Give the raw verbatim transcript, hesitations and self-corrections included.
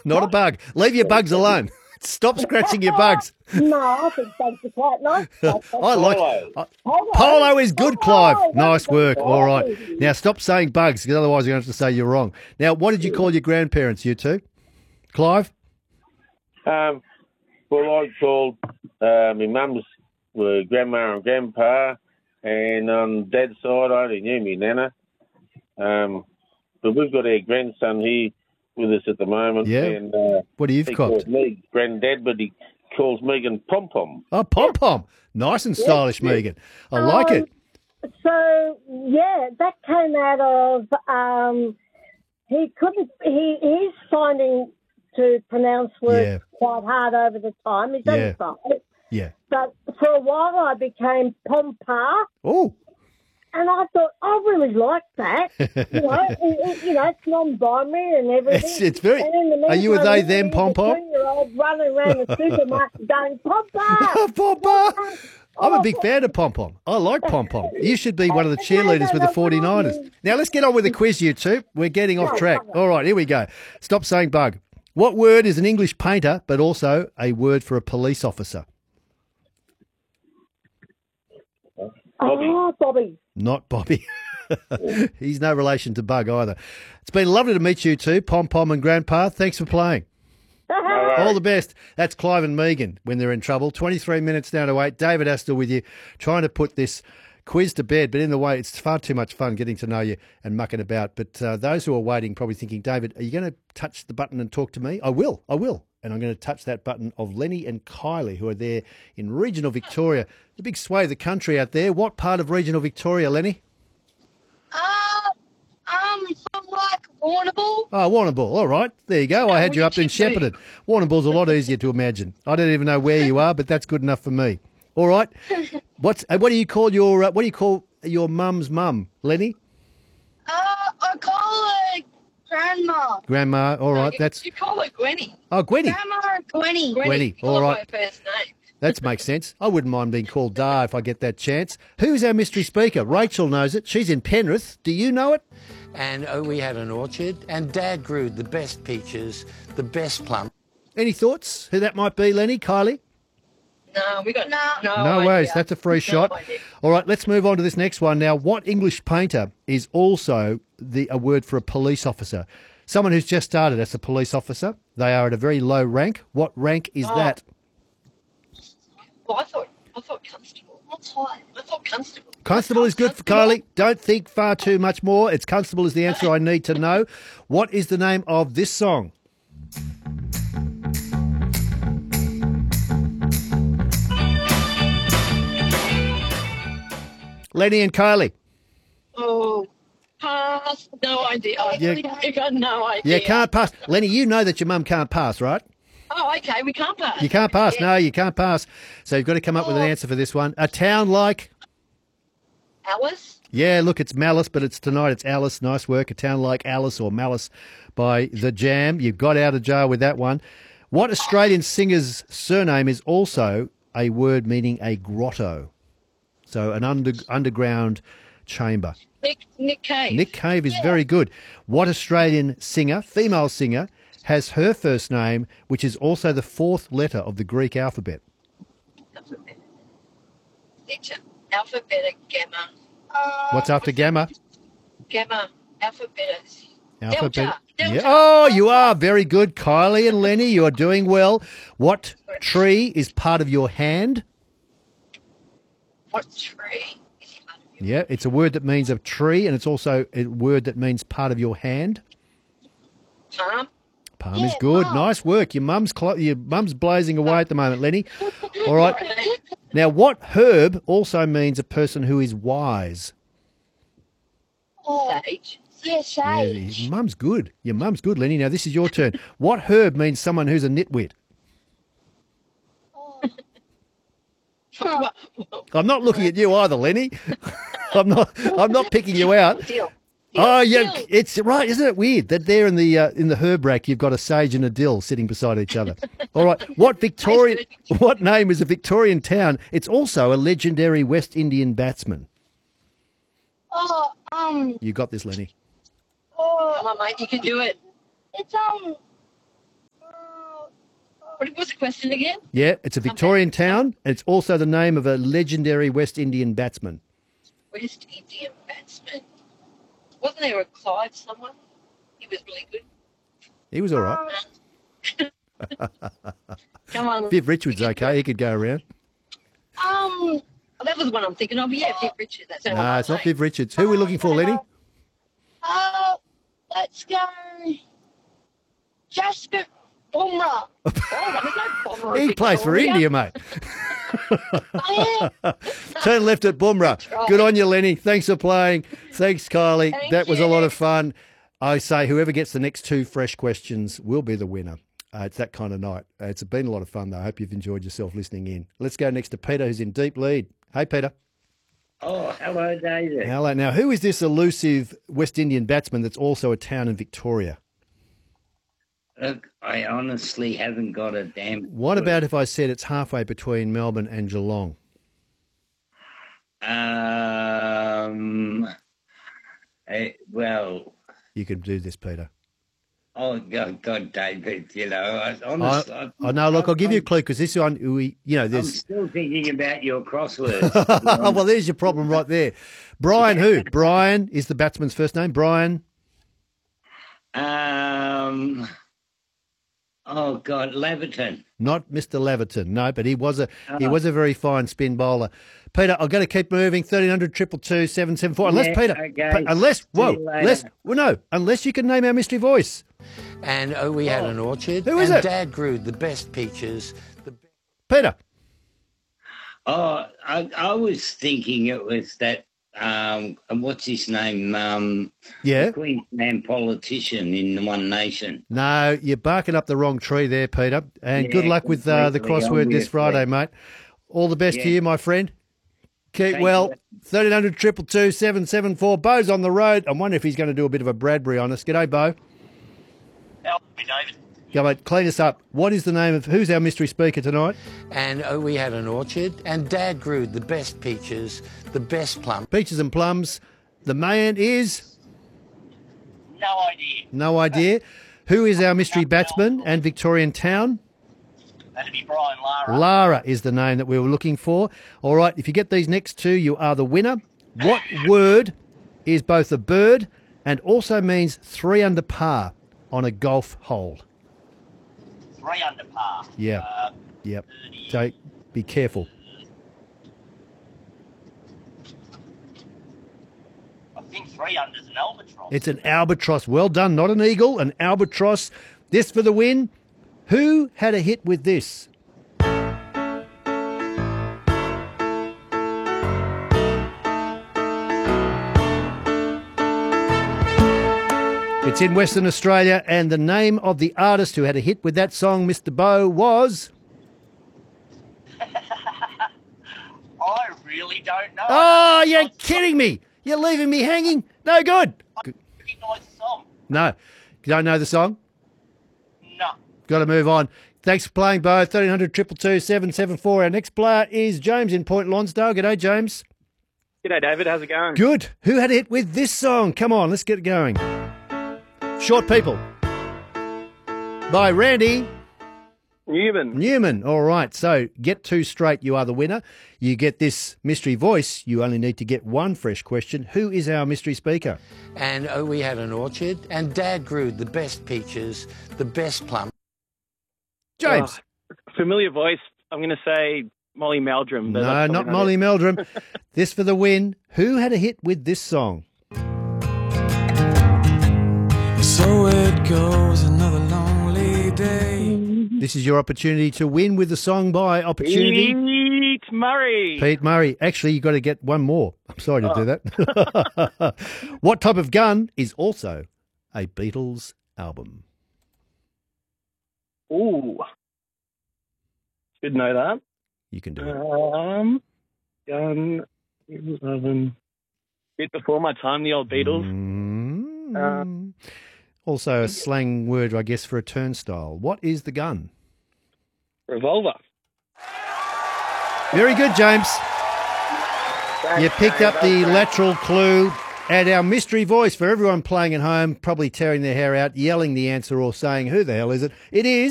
Not a bug. Leave your bugs alone. Stop scratching your bugs. No, I think bugs are quite nice. I like I, Polo is good, Clive. Nice work. All right. Now stop saying bugs, because otherwise you're going to have to say you're wrong. Now, what did you call your grandparents, you two? Clive? Um, well, I called uh, my mum's uh, grandma and grandpa, and on Dad's side, I only knew me nana. Um, but we've got our grandson here with us at the moment. Yeah. And, uh, what do you've he copped? calls me Granddad, but he calls Megan Pom Pom. Oh, Pom Pom. Nice and stylish, Yes. Megan. I like Um, it. So, yeah, that came out of, um, he couldn't, he, he's finding to pronounce words Yeah. quite hard over the time. He's Yeah. only five. Yeah. But for a while I became Pompa, Oh. and I thought, I really like that. You know, it, it, you know, it's non-binary and everything. It's, it's very... And in the Are you a meantime, they, them, here's a Pom Pom? two-year-old running around the supermarket going, Pompa! Pom Pom. I'm a big fan of Pom Pom. I like Pom Pom. You should be one of the cheerleaders with the forty-niners. Now, let's get on with the quiz, you two. We're getting off track. All right, here we go. Stop saying bug. What word is an English painter, but also a word for a police officer? Bobby. Oh, Bobby. Not Bobby. He's no relation to Bug either. It's been lovely to meet you two, Pom Pom and Grandpa. Thanks for playing. All the best. That's Clive and Megan when they're in trouble. twenty-three minutes down to eight. David Astor with you, trying to put this quiz to bed. But in the way, it's far too much fun getting to know you and mucking about. But uh, those who are waiting probably thinking, David, are you going to touch the button and talk to me? I will. I will. And I'm going to touch that button of Lenny and Kylie, who are there in regional Victoria. The big sway of the country out there. What part of regional Victoria, Lenny? Uh, um, from like Warrnambool. Oh, Warrnambool. All right. There you go. I had you up in Chipsy. Shepparton. Warrnambool's a lot easier to imagine. I don't even know where you are, but that's good enough for me. All right. What's uh, what do you call your uh, what do you call your mum's mum, Lenny? Uh, I call her Grandma. Grandma. All right. That's You call her Gwenny. oh, Gwenny. Grandma and Gwenny. Gwenny, You call all her right. by her first name. That makes sense. I wouldn't mind being called Dar if I get that chance. Who's our mystery speaker? Rachel knows it. She's in Penrith. Do you know it? And oh, we had an orchard, and Dad grew the best peaches, the best plum. Any thoughts who that might be, Lenny? Kylie? No, we got no. No, No idea. worries. That's a free No shot. idea. All right, let's move on to this next one. Now, what English painter is also the a word for a police officer? Someone who's just started as a police officer. They are at a very low rank. What rank is Oh. that? Well, I thought I thought constable. What's high? I thought constable. Constable is good for Kylie. Don't think far too much more. It's constable is the answer I need to know. What is the name of this song? Lenny and Kylie. Oh, pass. No idea. I Yeah. really I got no idea. You can't pass. Lenny, you know that your mum can't pass, right? Oh, okay. We can't pass. You can't pass. Yeah. No, you can't pass. So you've got to come up with an Oh. answer for this one. A town like... Alice. Yeah, look, it's Malice, but it's tonight. It's Alice. Nice work. A town like Alice or Malice by The Jam. You got out of jail with that one. What Australian singer's surname is also a word meaning a grotto? So an under, underground chamber. Nick Nick Cave. Nick Cave is very good. What Australian singer, female singer, has her first name, which is also the fourth letter of the Greek alphabet? Alphabet. It's alphabet gamma. Uh, What's after gamma? Gamma. Alphabet. Alphabet. Delta. Delta. Yeah. Oh, you are very good. Kylie and Lenny, you are doing well. What tree is part of your hand? What tree is part of your Yeah, it's a word that means a tree, and it's also a word that means part of your hand. palm? Palm Yeah, is good. palm. Nice work. Your mum's clo- your mum's blazing away at the moment, Lenny. All right. Now, what herb also means a person who is wise? Sage. Yeah, Yeah, your mum's good. Your mum's good, Lenny. Now, this is your turn. What herb means someone who's a nitwit? I'm not looking at you either, Lenny. I'm not. I'm not picking you out. Dill. Oh, yeah, Dill. it's right, isn't it weird that there in the uh, in the herb rack you've got a sage and a dill sitting beside each other? All right, what Victorian? What name is a Victorian town? It's also a legendary West Indian batsman. Oh, um, You got this, Lenny. oh, Come on, mate. You can do it. it's um, What was the question again? Yeah, it's a Victorian town, and it's also the name of a legendary West Indian batsman. West Indian batsman. Wasn't there a Clive someone? He was really good. He was all right. Come on. Viv Richards, okay, he could go around. Um, that was the one I'm thinking of. Yeah, Viv Richards. That's the one No, I'm it's not saying. Viv Richards. Who are we looking for, Lenny? Uh, let's go. Jasper Bumrah. Oh, there's no Bumrah in He plays for Victoria. India, mate. Oh, yeah. Turn left at Bumrah. right. Good on you, Lenny. Thanks for playing. Thanks, Kylie. Thank that was a you. lot of fun. I say whoever gets the next two fresh questions will be the winner. Uh, it's that kind of night. Uh, it's been a lot of fun, though. I hope you've enjoyed yourself listening in. Let's go next to Peter, who's in deep lead. Hey, Peter. Oh, hello, David. Hello. Now, who is this elusive West Indian batsman that's also a town in Victoria? Look, I honestly haven't got a damn. What clue. about if I said it's halfway between Melbourne and Geelong? Um. eh, well, You can do this, Peter. oh God, God, David. You know, I, honestly, I, I know. Look, I'll give you a clue because this one, we, you know, I'm there's. still thinking about your crosswords. Well, there's your problem right there. Brian, who? Brian is the batsman's first name. Brian. um. Oh God, Leverton. Not Mister Leverton, no, but he was a he Oh. was a very fine spin bowler. Peter, I've got to keep moving. Thirteen hundred triple two seven seven four. Unless Yeah, Peter, okay. Pe- unless See whoa, you later. unless well, no, unless you can name our mystery voice. And oh, we had an orchard. Who is and it? Dad grew the best peaches. The Peter, Oh, I, I was thinking it was that. Um, what's his name? Um, yeah. Queensland politician in the One Nation. No, you're barking up the wrong tree there, Peter. And Yeah, good luck with uh, the completely, crossword this obviously. Friday, mate. All the best to Yeah. you, my friend. Keep Thank well. you. Thirteen hundred triple two seven seven four. Bo's on the road. I wonder if he's going to do a bit of a Bradbury on us. G'day, Bo. Help me, David. Go, mate. Clean us up. What is the name of who's our mystery speaker tonight? And oh, we had an orchard. And Dad grew the best peaches, the best plum. Peaches and plums. The man is No idea. no idea. Who is our mystery batsman and Victorian town? That'd be Brian Lara. Lara is the name that we were looking for. All right, if you get these next two, you are the winner. What word is both a bird and also means three under par on a golf hole? Three under par. Yeah. Uh, Yep. So be careful. I think three under's an albatross. It's an albatross. Well done. Not an eagle, an albatross. This for the win. Who had a hit with this? It's in Western Australia, and the name of the artist who had a hit with that song, Mister Bo, was... I really don't know. Oh, you're kidding me. You're leaving me hanging. No good. I recognise the song. No. You don't know the song? No. Got to move on. Thanks for playing, Bo. thirteen hundred two two two seven seven four. Our next player is James in Point Lonsdale. G'day, James. G'day, David. How's it going? Good. Who had a hit with this song? Come on, let's get it going. Short People by Randy Newman. Newman. All right, so get two straight. You are the winner. You get this mystery voice. You only need to get one fresh question. Who is our mystery speaker? And oh, we had an orchard. And Dad grew the best peaches, the best plum. James. Oh, familiar voice. I'm going to say Molly Meldrum. but No, that's not probably Molly it. Meldrum. This for the win. Who had a hit with this song? So it goes, another lonely day. This is your opportunity to win with the song by Opportunity. Pete Murray. Pete Murray. Actually, you've got to get one more. I'm sorry to do that. What type of gun is also a Beatles album? Ooh. Should know that. You can do it. Um, gun, eleven. Bit before my time, the old Beatles. Mm. Uh, Also a slang word, I guess, for a turnstile. What is the gun? Revolver. Very good, James. You picked up the lateral clue. And our mystery voice for everyone playing at home, probably tearing their hair out, yelling the answer or saying, who the hell is it? It is